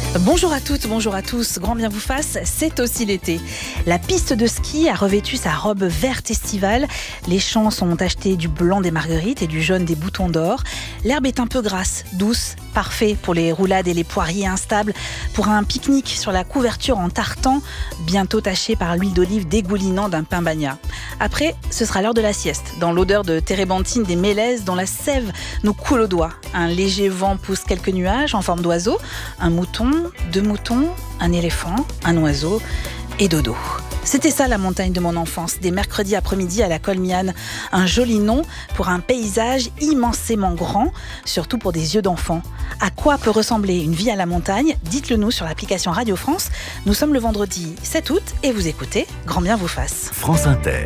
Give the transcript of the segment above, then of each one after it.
Bonjour à toutes, bonjour à tous, grand bien vous fasse, c'est aussi l'été. La piste de ski a revêtu sa robe verte estivale, les champs sont tachetés du blanc des marguerites et du jaune des boutons d'or. L'herbe est un peu grasse, douce, parfait pour les roulades et les poiriers instables, pour un pique-nique sur la couverture en tartan, bientôt taché par l'huile d'olive dégoulinant d'un pain bagna. Après, ce sera l'heure de la sieste, dans l'odeur de térébenthine des mélèzes dont la sève nous coule aux doigts. Un léger vent pousse quelques nuages en forme d'oiseau, un mouton, 2 moutons, un éléphant, un oiseau et dodo. C'était ça la montagne de mon enfance, des mercredis après-midi à la Colmiane. Un joli nom pour un paysage immensément grand, surtout pour des yeux d'enfant. À quoi peut ressembler une vie à la montagne ? Dites-le nous sur l'application Radio France. Nous sommes le vendredi 7 août et vous écoutez Grand bien vous fasse. France Inter.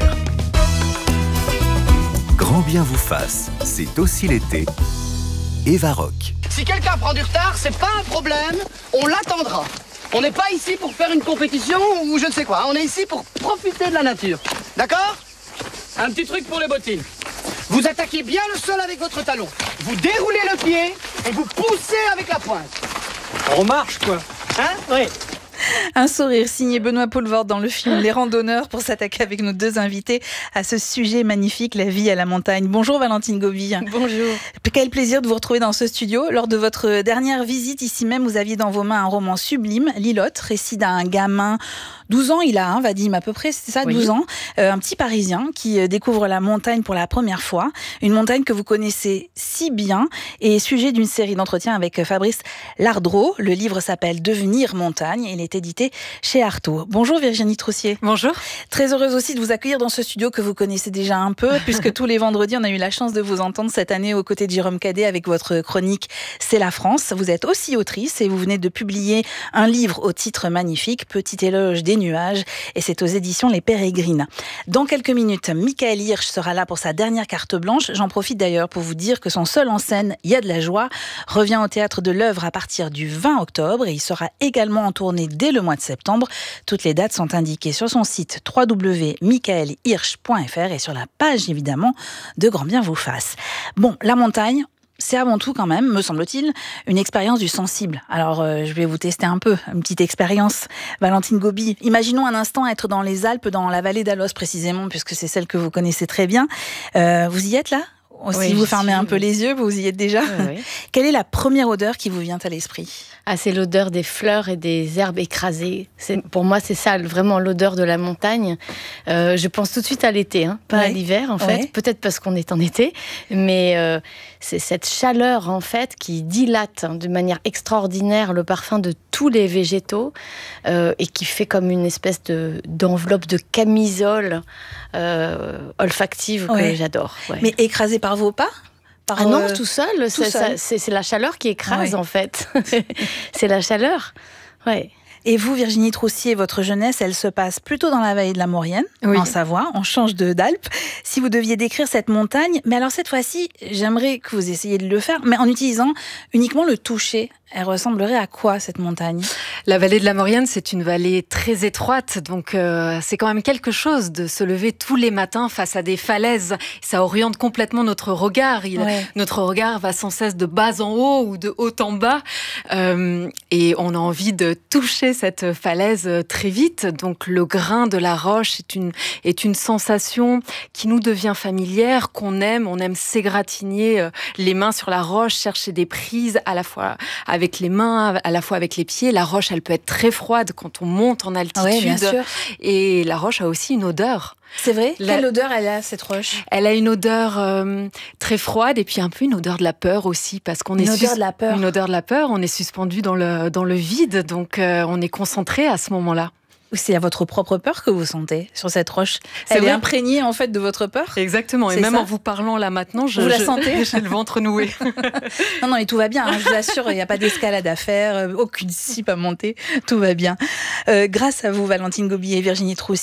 Grand bien vous fasse, c'est aussi l'été. Eva Rock. Si quelqu'un prend du retard, c'est pas un problème, on l'attendra. On n'est pas ici pour faire une compétition ou je ne sais quoi, on est ici pour profiter de la nature. D'accord ? Un petit truc pour les bottines. Vous attaquez bien le sol avec votre talon. Vous déroulez le pied et vous poussez avec la pointe. On marche quoi. Hein ? Oui. Un sourire signé Benoît Poelvoorde dans le film Les Randonneurs pour s'attaquer avec nos deux invités à ce sujet magnifique, la vie à la montagne. Bonjour Valentine Gobi. Bonjour. Quel plaisir de vous retrouver dans ce studio. Lors de votre dernière visite ici même, vous aviez dans vos mains un roman sublime, L'ilote, récit d'un gamin, 12 ans il a, Vadim à peu près, c'est ça, 12 ans, un petit Parisien qui découvre la montagne pour la première fois, une montagne que vous connaissez si bien et sujet d'une série d'entretiens avec Fabrice Lardreau. Le livre s'appelle Devenir montagne et il est édité chez Artaud. Bonjour Virginie Troussier. Bonjour. Très heureuse aussi de vous accueillir dans ce studio que vous connaissez déjà un peu, puisque tous les vendredis, on a eu la chance de vous entendre cette année aux côtés de Jérôme Cadet avec votre chronique C'est la France. Vous êtes aussi autrice et vous venez de publier un livre au titre magnifique, Petit éloge des nuages, et c'est aux éditions Les Pérégrines. Dans quelques minutes, Michael Hirsch sera là pour sa dernière carte blanche. J'en profite d'ailleurs pour vous dire que son seul en scène, Il y a de la joie, revient au théâtre de l'Œuvre à partir du 20 octobre et il sera également en tournée dès le mois de septembre. Toutes les dates sont indiquées sur son site www.michaelhirsch.fr et sur la page évidemment de Grand bien vous fasse. Bon, la montagne, c'est avant tout quand même, me semble-t-il, une expérience du sensible. Alors, je vais vous tester un peu, une petite expérience. Valentine Gobi, imaginons un instant être dans les Alpes, dans la vallée d'Alos précisément, puisque c'est celle que vous connaissez très bien. Vous y êtes là ? Si vous fermez un peu les yeux, vous y êtes déjà. Oui. Quelle est la première odeur qui vous vient à l'esprit ? C'est l'odeur des fleurs et des herbes écrasées. Pour moi, c'est ça, vraiment l'odeur de la montagne. Je pense tout de suite à l'été, pas à l'hiver, en fait. Peut-être parce qu'on est en été, mais c'est cette chaleur, en fait, qui dilate de manière extraordinaire le parfum de tous les végétaux et qui fait comme une espèce d'enveloppe de camisole olfactive que j'adore. Ouais. Mais écrasée par vos pas ? Non, tout seul. C'est la chaleur qui écrase, en fait. C'est la chaleur. Ouais. Et vous, Virginie Troussier, votre jeunesse, elle se passe plutôt dans la vallée de la Maurienne, en Savoie. On change d'Alpes. Si vous deviez décrire cette montagne, mais alors cette fois-ci, j'aimerais que vous essayiez de le faire, mais en utilisant uniquement le toucher. Elle ressemblerait à quoi, cette montagne ? La vallée de la Maurienne, c'est une vallée très étroite, donc c'est quand même quelque chose de se lever tous les matins face à des falaises. Ça oriente complètement notre regard. Notre regard va sans cesse de bas en haut ou de haut en bas. Et on a envie de toucher cette falaise très vite. Donc le grain de la roche est une sensation qui nous devient familière, qu'on aime. On aime s'égratigner les mains sur la roche, chercher des prises à la fois avec les mains, à la fois avec les pieds. La roche, elle peut être très froide quand on monte en altitude. Oui, bien sûr. Et la roche a aussi une odeur. C'est vrai ? Quelle odeur elle a, cette roche ? Elle a une odeur très froide et puis un peu une odeur de la peur aussi, parce qu'on est odeur de la peur. Une odeur de la peur. On est suspendu dans le vide, donc on est concentré à ce moment-là. C'est à votre propre peur que vous sentez sur cette roche. Elle est imprégnée en fait de votre peur. Exactement. Et même en vous parlant là maintenant, vous la sentez ? J'ai le ventre noué. Non, et tout va bien. Je vous assure, il n'y a pas d'escalade à faire, aucune cipe à monter. Tout va bien. Grâce à vous, Valentine Gobi et Virginie Troussier,